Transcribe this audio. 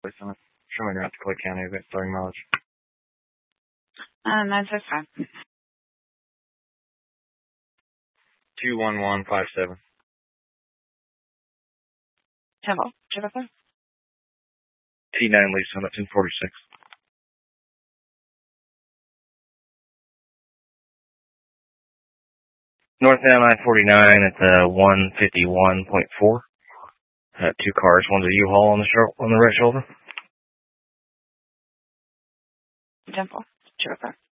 Listen, Sherman, North Dakota County, I've got starting mileage. 965. 21157. Temple, Jennifer. T9 Lee Summit 1046. Northbound I-49 at the 151.4. Two cars, one's a U-Haul on the right shoulder. Temple, Jennifer.